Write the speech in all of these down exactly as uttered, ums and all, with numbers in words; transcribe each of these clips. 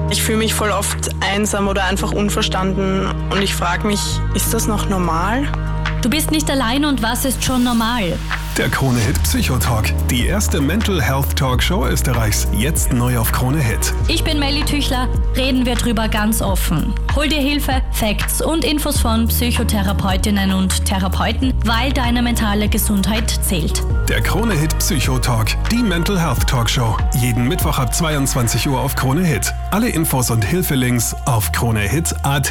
Ich fühle mich voll oft einsam oder einfach unverstanden und ich frage mich, ist das noch normal? Du bist nicht allein und was ist schon normal? Der Krone-Hit Psychotalk, die erste Mental Health Talkshow Österreichs, jetzt neu auf Krone-Hit. Ich bin Melly Tüchler, reden wir drüber ganz offen. Hol dir Hilfe, Facts und Infos von Psychotherapeutinnen und Therapeuten, weil deine mentale Gesundheit zählt. Der Krone-Hit Psychotalk, die Mental Health Talkshow, jeden Mittwoch ab zweiundzwanzig Uhr auf Krone-Hit. Alle Infos und Hilfelinks auf kronehit punkt at.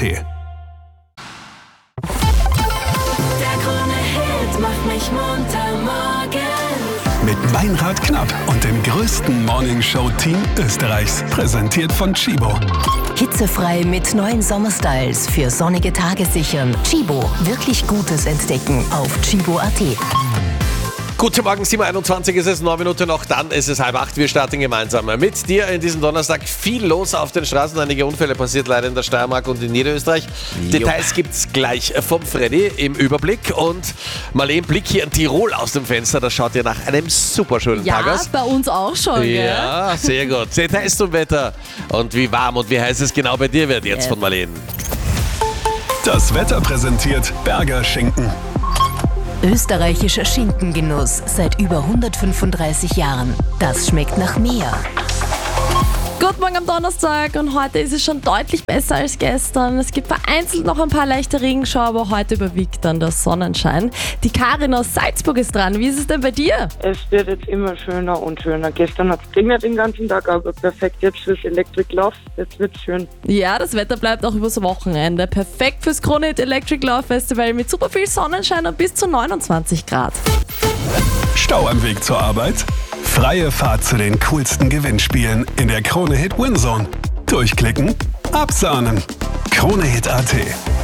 Macht mich munter morgens. Mit Meinrad Knapp und dem größten Morningshow-Team Österreichs. Präsentiert von Chibo. Hitzefrei mit neuen Sommerstyles für sonnige Tage sichern. Chibo, wirklich Gutes entdecken auf chibo punkt at. Guten Morgen, sieben Uhr einundzwanzig ist es, neun Minuten noch, dann ist es halb acht. Wir starten gemeinsam mit dir in diesem Donnerstag. Viel los auf den Straßen, einige Unfälle passiert leider in der Steiermark und in Niederösterreich. Jo. Details gibt's gleich vom Freddy im Überblick. Und Marlene, Blick hier in Tirol aus dem Fenster, das schaut ja nach einem super schönen ja, Tag aus. Ja, bei uns auch schon, gell? Ja, sehr gut. Details zum Wetter und wie warm und wie heiß es genau bei dir wird jetzt yes. von Marlene. Das Wetter präsentiert Berger Schinken. Österreichischer Schinkengenuss seit über hundertfünfunddreißig Jahren. Das schmeckt nach mehr. Guten Morgen am Donnerstag und heute ist es schon deutlich besser als gestern. Es gibt vereinzelt noch ein paar leichte Regenschauer, aber heute überwiegt dann der Sonnenschein. Die Karin aus Salzburg ist dran. Wie ist es denn bei dir? Es wird jetzt immer schöner und schöner. Gestern hat es geregnet den ganzen Tag, aber perfekt jetzt fürs Electric Love. Jetzt wird's schön. Ja, das Wetter bleibt auch übers Wochenende. Perfekt fürs Krone-Hit Electric Love Festival mit super viel Sonnenschein und bis zu neunundzwanzig Grad. Stau am Weg zur Arbeit? Freie Fahrt zu den coolsten Gewinnspielen in der Krone-Hit Winzone. Durchklicken, absahnen. Kronehit punkt at.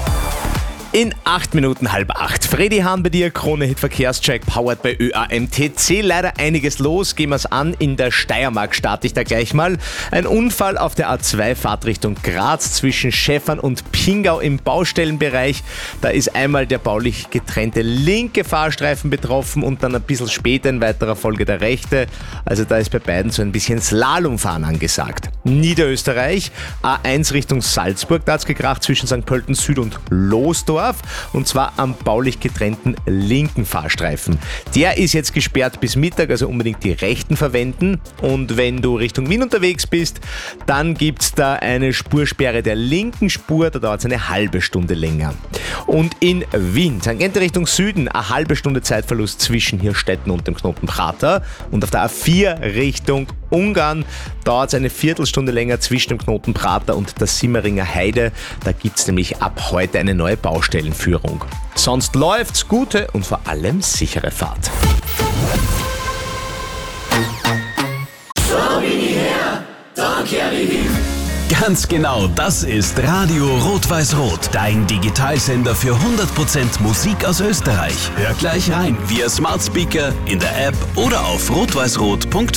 In acht Minuten halb acht. Freddy Hahn bei dir, Krone-Hit Verkehrscheck, powered bei Ö A M T C. Leider einiges los, gehen wir es an. In der Steiermark starte ich da gleich mal. Ein Unfall auf der A zwei Fahrtrichtung Graz zwischen Schäffern und Pingau im Baustellenbereich. Da ist einmal der baulich getrennte linke Fahrstreifen betroffen und dann ein bisschen später in weiterer Folge der rechte. Also da ist bei beiden so ein bisschen Slalomfahren angesagt. Niederösterreich, A eins Richtung Salzburg, da hat es gekracht zwischen Sankt Pölten Süd und Losdorf. Und zwar am baulich getrennten linken Fahrstreifen. Der ist jetzt gesperrt bis Mittag, also unbedingt die rechten verwenden. Und wenn du Richtung Wien unterwegs bist, dann gibt es da eine Spursperre der linken Spur, da dauert es eine halbe Stunde länger. Und in Wien, Tangente Richtung Süden, eine halbe Stunde Zeitverlust zwischen Hirstetten und dem Knoten Prater. Und auf der A vier Richtung Ungarn dauert es eine Viertelstunde länger zwischen dem Knoten Prater und der Simmeringer Heide. Da gibt es nämlich ab heute eine neue Baustellenführung. Sonst läuft's, gute und vor allem sichere Fahrt. So bin ich her, da kehr ich hin. Ganz genau, das ist Radio Rot-Weiß-Rot, dein Digitalsender für hundert Prozent Musik aus Österreich. Hör gleich rein via Smart Speaker, in der App oder auf rot weiß rot punkt